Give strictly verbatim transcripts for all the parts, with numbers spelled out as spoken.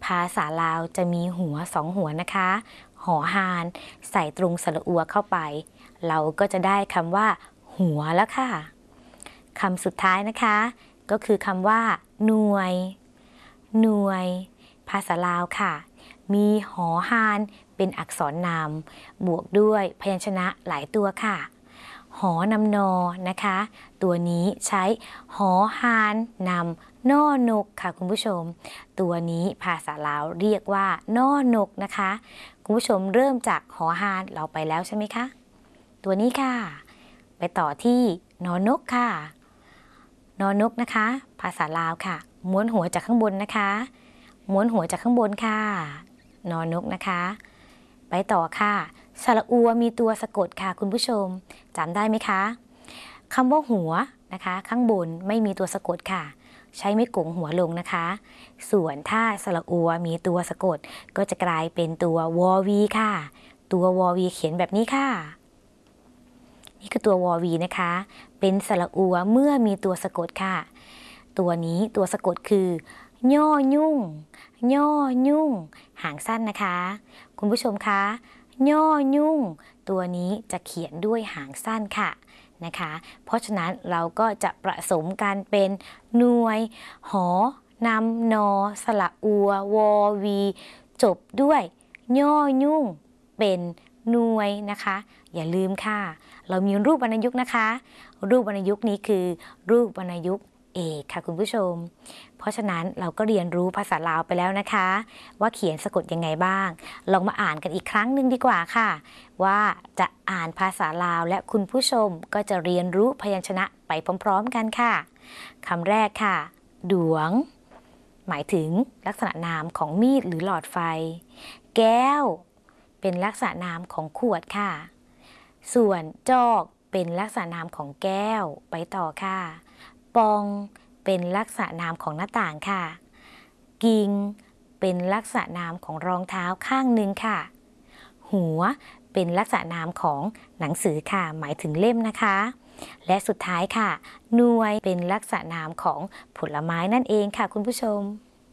าษาลาวจะมีหัวสองหัวนะคะหอหานใส่ตรงสระอัวเข้าไปเราก็จะได้คำว่าหัวแล้วค่ะคำสุดท้ายนะคะก็คือคำว่าหน่วยหน่วยภาษาลาวค่ะมีหอหานเป็นอักษรนามบวกด้วยพยัญชนะหลายตัวค่ะหอนำนอนะคะตัวนี้ใช้หอหานนำนอนกค่ะคุณผู้ชมตัวนี้ภาษาลาวเรียกว่านอนกนะคะคุณผู้ชมเริ่มจากหอหานเราไปแล้วใช่ไหมคะตัวนี้ค่ะไปต่อที่นอนกค่ะนอนกนะคะภาษาลาวค่ะม้วนหัวจากข้างบนนะคะม้วนหัวจากข้างบนค่ะนอนกนะคะไปต่อค่ะสระอัวมีตัวสะกดค่ะคุณผู้ชมจำได้ไหมคะคำว่าหัวนะคะข้างบนไม่มีตัวสะกดค่ะใช้ไม้กงหัวลงนะคะส่วนถ้าสระอัวมีตัวสะกดก็จะกลายเป็นตัววอวีค่ะตัววอวีเขียนแบบนี้ค่ะนี่คือตัววอวีนะคะเป็นสระอัวเมื่อมีตัวสะกดค่ะตัวนี้ตัวสะกดคือย่อยุ่งย่อยุ่งหางสั้นนะคะคุณผู้ชมคะย่อยุ่งตัวนี้จะเขียนด้วยหางสั้นค่ะนะคะเพราะฉะนั้นเราก็จะผสมกันเป็นหน่วยหอนำนอสระอัววอวีจบด้วยย่อยุ่งเป็นหน่วยนะคะอย่าลืมค่ะเรามีรูปวรรณยุกต์นะคะรูปวรรณยุกต์นี้คือรูปวรรณยุกต์เอกค่ะคุณผู้ชมเพราะฉะนั้นเราก็เรียนรู้ภาษาลาวไปแล้วนะคะว่าเขียนสะกดยังไงบ้างลองมาอ่านกันอีกครั้งหนึ่งดีกว่าค่ะว่าจะอ่านภาษาลาวและคุณผู้ชมก็จะเรียนรู้พยัญชนะไปพร้อมๆกันค่ะคำแรกค่ะดวงหมายถึงลักษณะนามของมีดหรือหลอดไฟแก้วเป็นลักษณะนามของขวดค่ะส่วนจอกเป็นลักษณะนามของแก้วไปต่อค่ะปองเป็นลักษณะนามของหน้าต่างค่ะกิ่งเป็นลักษณะนามของรองเท้าข้างหนึ่งค่ะหัวเป็นลักษณะนามของหนังสือค่ะหมายถึงเล่มนะคะและสุดท้ายค่ะหน่วยเป็นลักษณะนามของผลไม้นั่นเองค่ะคุณผู้ชม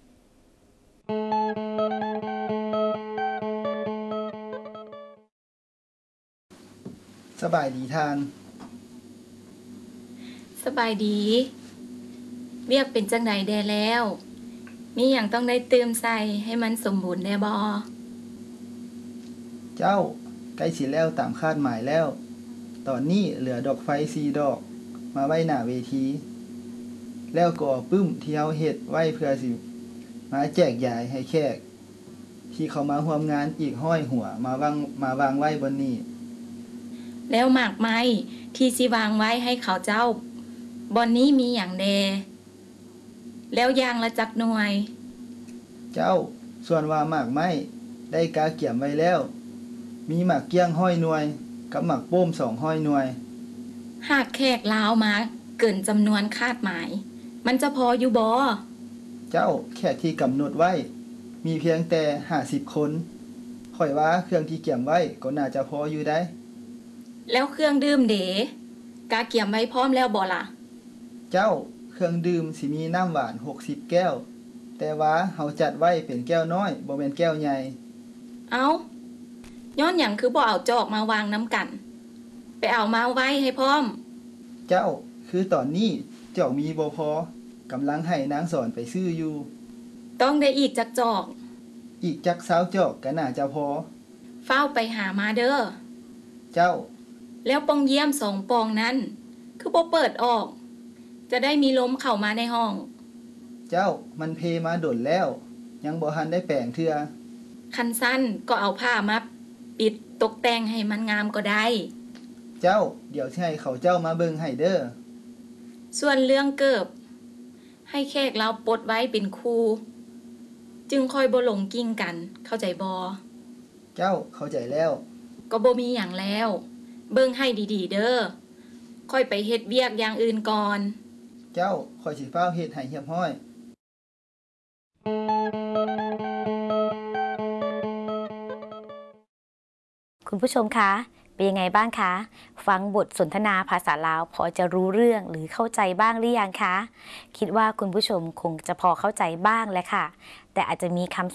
สบายดีทานสบายดีเรียกเป็นจังไหนแดแล้วมีอย่างต้องได้เติมใส่ให้มันสมบูรณ์แน่บ่เจ้าใกล้สิแล้วตามคาดหมายแล้วตอนนี้เหลือดอกไฟสี่ดอกมาไว้หน้าเวทีแล้วก็ปึ้มที่เฮาเฮ็ดไว้เพื่อสิมาแจกจ่ายให้แขกที่เขามาร่วมงานอีกห้อยหัวมาวางมาวางไว้บนนี้แล้วหมากไม้ที่สิวางไว้ให้เขาเจ้าบอนนี้มีอย่างแดแล้วยางละจักหน่วยเจ้าส่วนว่าหมากไม้ได้กาเกี่ยมไว้แล้วมีหมากเกี้ยงห้อยหน่วยกับหมากโป้มสองห้อยหน่วยหากแขกลาวมาเกินจำนวนคาดหมายมันจะพออยู่บ่เจ้าแขกที่กำหนดไว้มีเพียงแต่ห้าสิบคนข่อยว่าเครื่องที่เกี่ยมไว้ก็น่าจะพออยู่ได้แล้วเครื่องดื่มเด๋กาเกี่ยมไว้พร้อมแล้วบ่ล่ะเจ้าเครื่องดื่มสิมีน้ำหวานหกสิบแก้วแต่ว่าเฮาจัดไว้เป็นแก้วน้อยบ่แม่นแก้วใหญ่เอ้าย้อนหยังคือบ่เอาจอกมาวางน้ำกันไปเอามาไว้ให้พร้อมเจ้าคือตอนนี้เจ้ามีบ่พอกำลังให้นางสอนไปซื้ออยู่ต้องได้อีกจักจอกอีกจักสาวจอกก็น่าจะพอเฝ้าไปหามาเด้อเจ้าแล้วปองเยี่ยมสองปองนั้นคือบ่เปิดออกจะได้มีลมเข้ามาในห้องเจ้ามันเพมาดนแล้วยังบ่ทันได้แปลงเทื่อคันสั้นก็เอาผ้ามาปิดตกแต่งให้มันงามก็ได้เจ้าเดี๋ยวสิให้เขาเจ้ามาเบิ่งให้เด้อส่วนเรื่องเกิบให้แขกเราปลดไว้เป็นคู่จึงค่อยบ่หลงกิ้งกันเข้าใจบ่เจ้าเข้าใจแล้วก็บ่มีหยังแล้วเบิ่งให้ดีๆเด้อค่อยไปเฮ็ดเวียกอย่างอื่นก่อนเจ้าค่อยสิฟ้าวเฮ็ดให้เรียบร้อยคุณผู้ชมคะเป็นยังไงบ้างคะฟังบทสนทนาภาษาลาวพอจะรู้เรื่องหรือเข้าใจบ้างหรือยังคะคิดว่าคุณผู้ชมคงจะพอเข้าใจบ้างแหละค่ะแต่อาจจะมีค